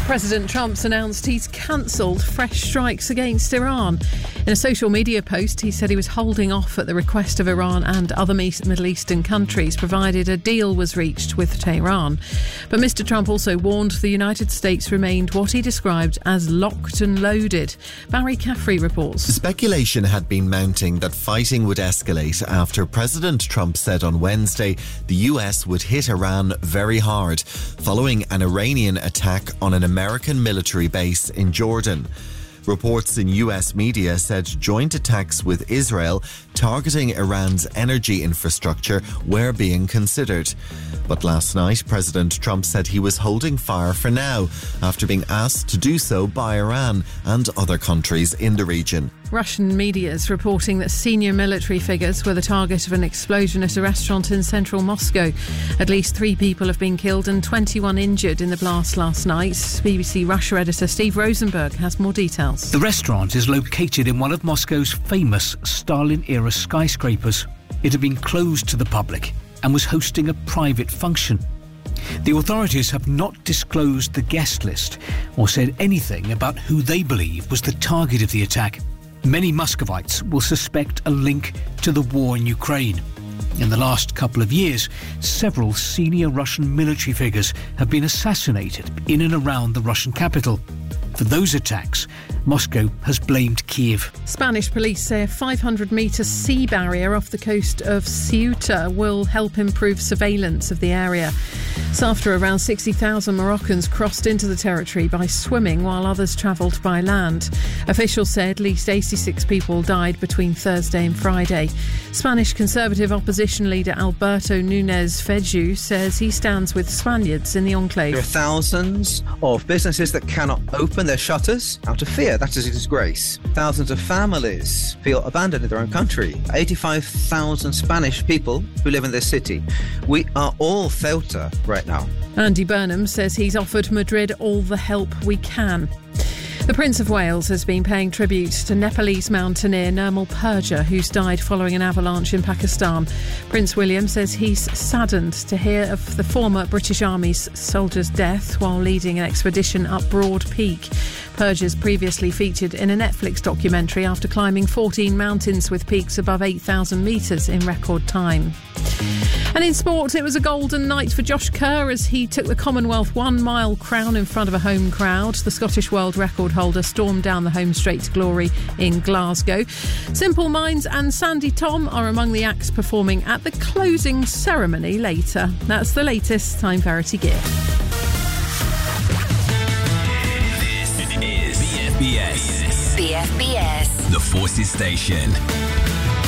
President Trump's announced he's cancelled fresh strikes against Iran. In a social media post, he said he was holding off at the request of Iran and other Middle Eastern countries, provided a deal was reached with Tehran. But Mr. Trump also warned the United States remained what he described as locked and loaded. Barry Caffrey reports. Speculation had been mounting that fighting would escalate after President Trump said on Wednesday the US would hit Iran very hard, following an Iranian attack on an American military base in Jordan. Reports in US media said joint attacks with Israel targeting Iran's energy infrastructure were being considered. But last night, President Trump said he was holding fire for now, after being asked to do so by Iran and other countries in the region. Russian media is reporting that senior military figures were the target of an explosion at a restaurant in central Moscow. At least 3 people have been killed and 21 injured in the blast last night. BBC Russia editor Steve Rosenberg has more details. The restaurant is located in one of Moscow's famous Stalin-era skyscrapers. It had been closed to the public and was hosting a private function. The authorities have not disclosed the guest list or said anything about who they believe was the target of the attack. Many Muscovites will suspect a link to the war in Ukraine. In the last couple of years, several senior Russian military figures have been assassinated in and around the Russian capital. For those attacks, Moscow has blamed Kiev. Spanish police say a 500-metre sea barrier off the coast of Ceuta will help improve surveillance of the area. It's after around 60,000 Moroccans crossed into the territory by swimming while others travelled by land. Officials say at least 86 people died between Thursday and Friday. Spanish Conservative opposition leader Alberto Núñez Feijóo says he stands with Spaniards in the enclave. There are thousands of businesses that cannot open their shutters out of fear. That is a disgrace. Thousands of families feel abandoned in their own country. 85,000 Spanish people who live in this city. We are all Ceuta right now. Andy Burnham says he's offered Madrid all the help we can. The Prince of Wales has been paying tribute to Nepalese mountaineer Nirmal Purja, who's died following an avalanche in Pakistan. Prince William says he's saddened to hear of the former British Army's soldier's death while leading an expedition up Broad Peak. Purja's previously featured in a Netflix documentary after climbing 14 mountains with peaks above 8,000 metres in record time. And in sport, it was a golden night for Josh Kerr as he took the Commonwealth 1 mile crown in front of a home crowd. The Scottish world record holder stormed down the home straight to glory in Glasgow. Simple Minds and Sandy Tom are among the acts performing at the closing ceremony later. That's the latest Time Verity gear. This is BFBS. BFBS. The Forces Station.